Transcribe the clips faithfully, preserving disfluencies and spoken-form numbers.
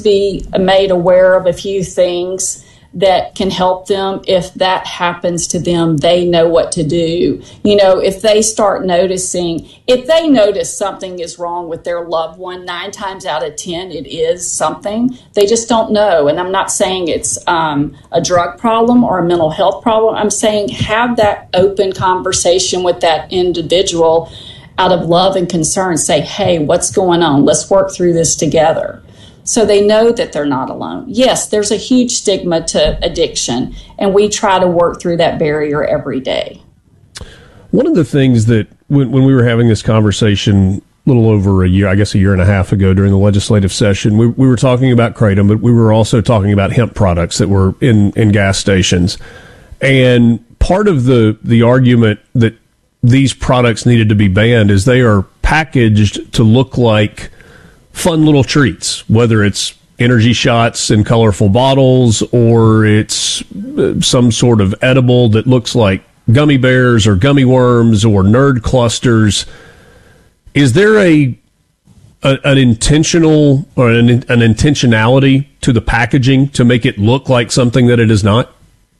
be made aware of a few things that can help them. If that happens to them, they know what to do. You know, if they start noticing, if they notice something is wrong with their loved one, nine times out of ten, it is something. They just don't know. And I'm not saying it's um, a drug problem or a mental health problem. I'm saying have that open conversation with that individual out of love and concern. Say, hey, what's going on? Let's work through this together. So they know that they're not alone. Yes, there's a huge stigma to addiction, and we try to work through that barrier every day. One of the things that when, when we were having this conversation a little over a year, I guess a year and a half ago during the legislative session, we, we were talking about Kratom, but we were also talking about hemp products that were in, in gas stations. And part of the, the argument that these products needed to be banned is they are packaged to look like fun little treats, whether it's energy shots in colorful bottles or it's some sort of edible that looks like gummy bears or gummy worms or nerd clusters. Is there a, a an intentional or an, an intentionality to the packaging to make it look like something that it is not?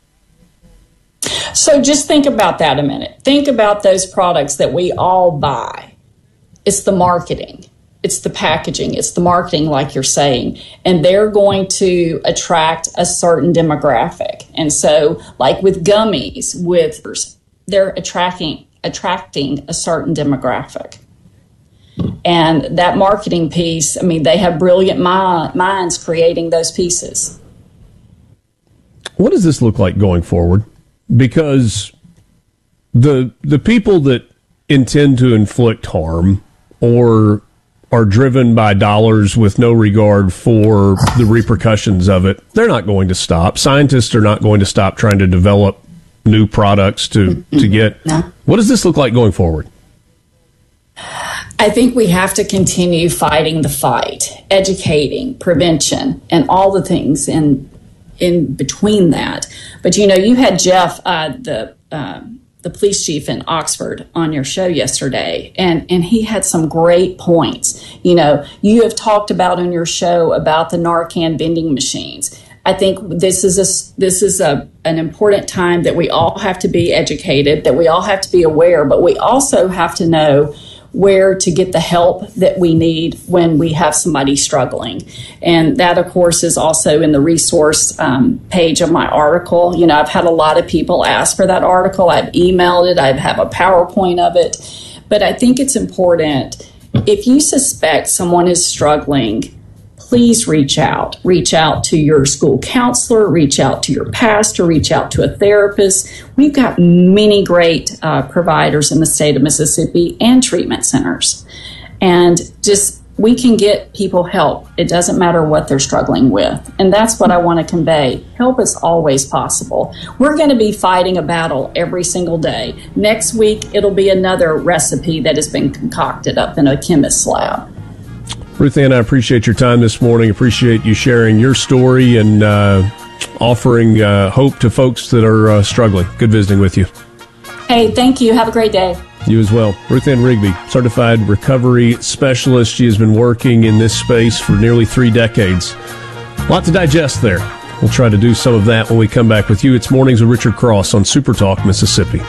So just think about that a minute. Think about those products that we all buy. It's the marketing. It's the packaging. It's the marketing, like you're saying. And they're going to attract a certain demographic. And so, like with gummies, with they're attracting attracting a certain demographic. And that marketing piece, I mean, they have brilliant mi- minds creating those pieces. What does this look like going forward? Because the the people that intend to inflict harm or are driven by dollars with no regard for the repercussions of it, they're not going to stop. Scientists are not going to stop trying to develop new products to, to get. No. What does this look like going forward? I think we have to continue fighting the fight, educating, prevention, and all the things in in between that. But, you know, you had Jeff, uh, the uh, the police chief in Oxford, on your show yesterday, and, and he had some great points. You know, you have talked about on your show about the Narcan vending machines. I think this is a, this is a, an important time that we all have to be educated, that we all have to be aware, but we also have to know where to get the help that we need when we have somebody struggling. And that, of course, is also in the resource um, page of my article. You know, I've had a lot of people ask for that article. I've emailed it. I have a PowerPoint of it. But I think it's important, if you suspect someone is struggling, please reach out. Reach out to your school counselor, reach out to your pastor, reach out to a therapist. We've got many great uh, providers in the state of Mississippi and treatment centers. And just, we can get people help. It doesn't matter what they're struggling with. And that's what I want to convey. Help is always possible. We're going to be fighting a battle every single day. Next week, it'll be another recipe that has been concocted up in a chemist's lab. Ruth Ann, I appreciate your time this morning. Appreciate you sharing your story and uh, offering uh, hope to folks that are uh, struggling. Good visiting with you. Hey, thank you. Have a great day. You as well. Ruth Ann Rigby, certified recovery specialist. She has been working in this space for nearly three decades. A lot to digest there. We'll try to do some of that when we come back with you. It's Mornings with Richard Cross on Super Talk Mississippi.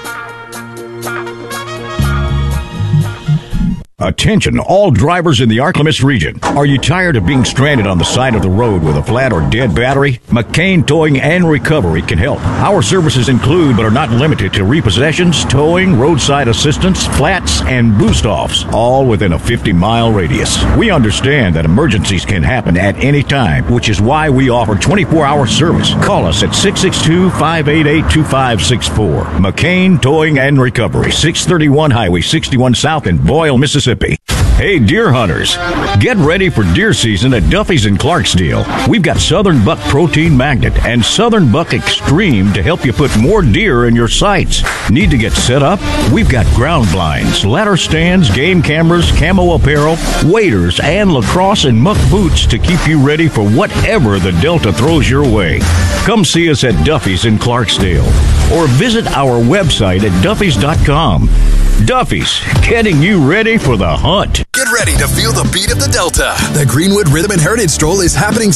Attention, all drivers in the Arklamis region. Are you tired of being stranded on the side of the road with a flat or dead battery? McCain Towing and Recovery can help. Our services include, but are not limited to, repossessions, towing, roadside assistance, flats, and boost-offs, all within a fifty-mile radius. We understand that emergencies can happen at any time, which is why we offer twenty-four hour service. Call us at six six two, five eight eight, two five six four. McCain Towing and Recovery, six thirty-one Highway sixty-one South in Boyle, Mississippi. Hey, deer hunters, get ready for deer season at Duffy's in Clarksdale. We've got Southern Buck Protein Magnet and Southern Buck Extreme to help you put more deer in your sights. Need to get set up? We've got ground blinds, ladder stands, game cameras, camo apparel, waders, and lacrosse and muck boots to keep you ready for whatever the Delta throws your way. Come see us at Duffy's in Clarksdale or visit our website at duffys dot com. Duffy's, getting you ready for the hunt. Get ready to feel the beat of the Delta. The Greenwood Rhythm and Heritage Stroll is happening